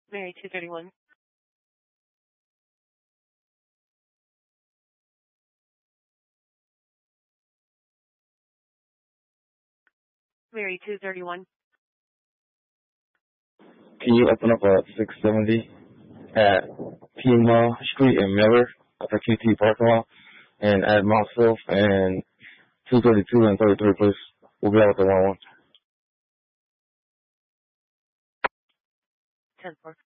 Mary 231. Mary 231. Can you open up a 670 at Pima Street in Miller at the QT parking lot and add myself and 232 and 33, please? We'll be out with the 1-1. 10-4.